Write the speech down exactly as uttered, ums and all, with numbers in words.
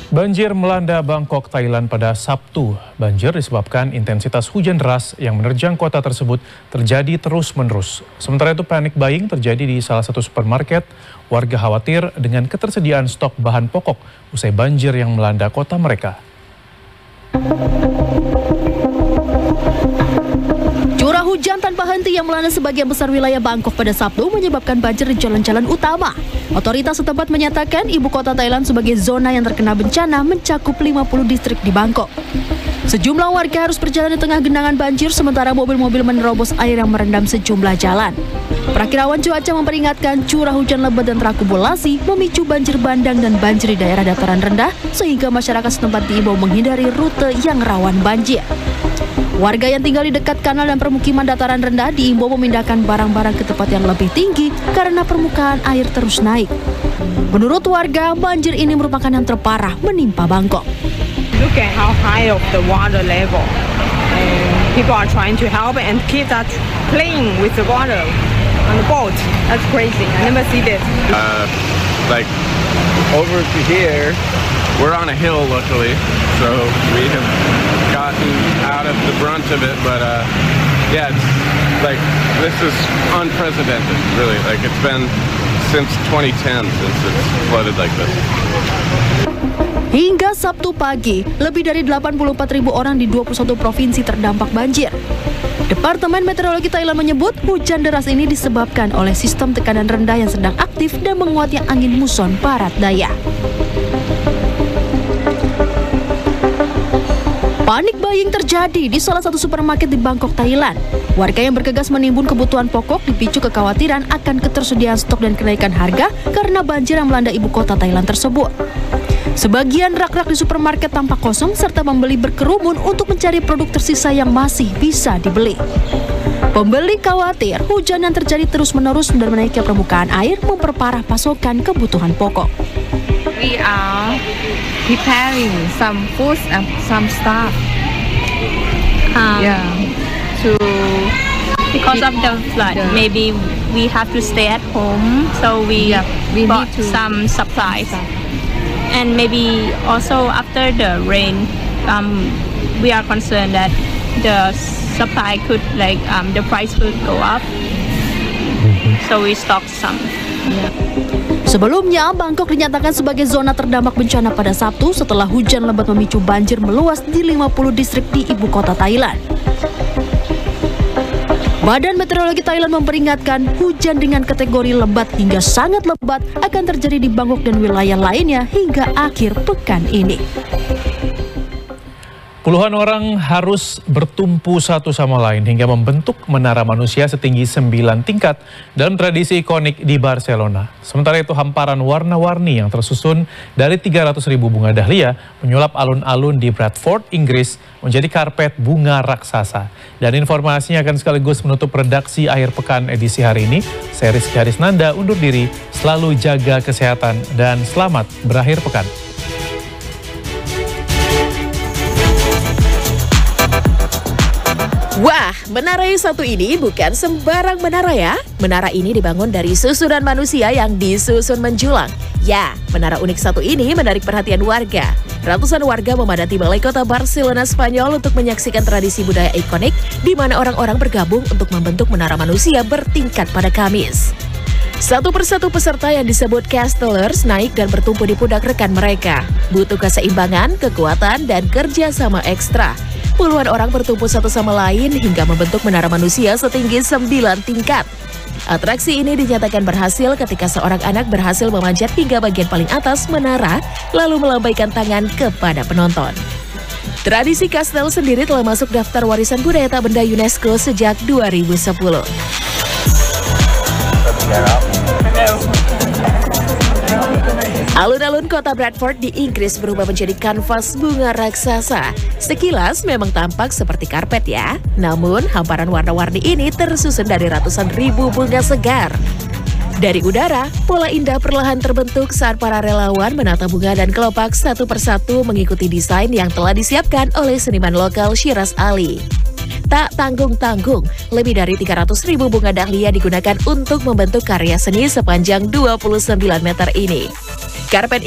Banjir melanda Bangkok, Thailand pada Sabtu. Banjir disebabkan intensitas hujan deras yang menerjang kota tersebut terjadi terus-menerus. Sementara itu panic buying terjadi di salah satu supermarket. Warga khawatir dengan ketersediaan stok bahan pokok usai banjir yang melanda kota mereka. Curah hujan tanpa henti yang melanda sebagian besar wilayah Bangkok pada Sabtu menyebabkan banjir di jalan-jalan utama. Otoritas setempat menyatakan ibu kota Thailand sebagai zona yang terkena bencana mencakup lima puluh distrik di Bangkok. Sejumlah warga harus berjalan di tengah genangan banjir sementara mobil-mobil menerobos air yang merendam sejumlah jalan. Perakirawan cuaca memperingatkan curah hujan lebat dan terakumulasi memicu banjir bandang dan banjir di daerah dataran rendah sehingga masyarakat setempat diimbau menghindari rute yang rawan banjir. Warga yang tinggal di dekat kanal dan permukiman dataran rendah diimbau memindahkan barang-barang ke tempat yang lebih tinggi karena permukaan air terus naik. Menurut warga, banjir ini merupakan yang terparah menimpa Bangkok. Look at how high of the water level. And people are trying to help and kids are playing with the water on the boat. That's crazy. I never see this. Uh, like over to here, we're on a hill luckily, so we have gotten out of the brunt of it, but uh, yeah, it's like, this is unprecedented, really. Like, it's been since twenty ten since it's flooded like this. Hingga Sabtu pagi, lebih dari delapan puluh empat ribu orang di dua puluh satu provinsi terdampak banjir. Departemen Meteorologi Thailand menyebut hujan deras ini disebabkan oleh sistem tekanan rendah yang sedang aktif dan menguatnya angin muson barat daya. Panik buying terjadi di salah satu supermarket di Bangkok, Thailand. Warga yang bergegas menimbun kebutuhan pokok dipicu kekhawatiran akan ketersediaan stok dan kenaikan harga karena banjir yang melanda ibu kota Thailand tersebut. Sebagian rak-rak di supermarket tampak kosong serta pembeli berkerumun untuk mencari produk tersisa yang masih bisa dibeli. Pembeli khawatir hujan yang terjadi terus-menerus dan menaiknya permukaan air memperparah pasokan kebutuhan pokok. We are preparing some food and some stuff. Um, yeah. To because of the flood, the, maybe we have to stay at home, so we, yeah, we bought need to some supplies. And maybe also after the rain, um, we are concerned that the supply could like um, the price could go up. So we stock some. Yeah. Sebelumnya, Bangkok dinyatakan sebagai zona terdampak bencana pada Sabtu setelah hujan lebat memicu banjir meluas di lima puluh distrik di ibu kota Thailand. Badan Meteorologi Thailand memperingatkan hujan dengan kategori lebat hingga sangat lebat akan terjadi di Bangkok dan wilayah lainnya hingga akhir pekan ini. Puluhan orang harus bertumpu satu sama lain hingga membentuk menara manusia setinggi sembilan tingkat dalam tradisi ikonik di Barcelona. Sementara itu hamparan warna-warni yang tersusun dari tiga ratus ribu bunga dahlia menyulap alun-alun di Bradford, Inggris menjadi karpet bunga raksasa. Dan informasinya akan sekaligus menutup redaksi akhir pekan edisi hari ini. Saya Rizky Harisnanda undur diri, selalu jaga kesehatan dan selamat berakhir pekan. Wah, menara yang satu ini bukan sembarang menara ya. Menara ini dibangun dari susunan manusia yang disusun menjulang. Ya, menara unik satu ini menarik perhatian warga. Ratusan warga memadati balai kota Barcelona, Spanyol untuk menyaksikan tradisi budaya ikonik di mana orang-orang bergabung untuk membentuk menara manusia bertingkat pada Kamis. Satu persatu peserta yang disebut castellers naik dan bertumpu di pundak rekan mereka. Butuh keseimbangan, kekuatan, dan kerjasama ekstra. Puluhan orang bertumpu satu sama lain hingga membentuk menara manusia setinggi sembilan tingkat. Atraksi ini dinyatakan berhasil ketika seorang anak berhasil memanjat hingga bagian paling atas menara lalu melambaikan tangan kepada penonton. Tradisi kastel sendiri telah masuk daftar warisan budaya tak benda UNESCO sejak dua ribu sepuluh. Alun-alun kota Bradford di Inggris berubah menjadi kanvas bunga raksasa. Sekilas memang tampak seperti karpet ya. Namun hamparan warna-warni ini tersusun dari ratusan ribu bunga segar. Dari udara, pola indah perlahan terbentuk saat para relawan menata bunga dan kelopak satu persatu mengikuti desain yang telah disiapkan oleh seniman lokal Shiraz Ali. Tak tanggung-tanggung, lebih dari tiga ratus ribu bunga dahlia digunakan untuk membentuk karya seni sepanjang dua puluh sembilan meter ini. Karpet